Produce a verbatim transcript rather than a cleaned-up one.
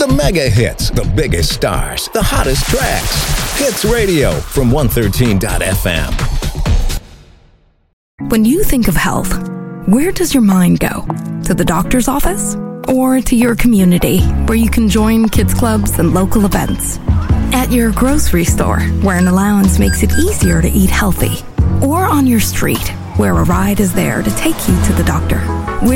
The mega hits, the biggest stars, the hottest tracks. Hits Radio from one thirteen dot f m. When you think of health, where does your mind go? To the doctor's office? Or to your community, where you can join kids clubs and local events? At your grocery store, where an allowance makes it easier to eat healthy? Or on your street, where a ride is there to take you to the doctor?